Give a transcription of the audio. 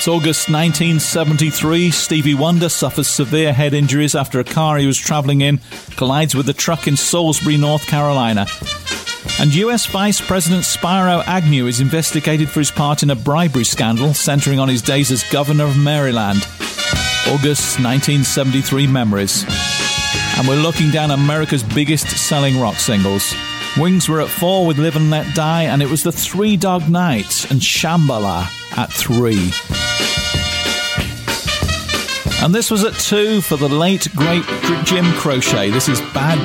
It's August 1973. Stevie Wonder suffers severe head injuries after a car he was travelling in collides with a truck in Salisbury, North Carolina. And US Vice President Spiro Agnew is investigated for his part in a bribery scandal centering on his days as governor of Maryland. August 1973 memories. And we're looking down America's biggest selling rock singles. Wings were at 4 with Live and Let Die, and it was the Three Dog Night and Shambhala at 3. And this was at 2 for the late, great Jim Croce. This is Bad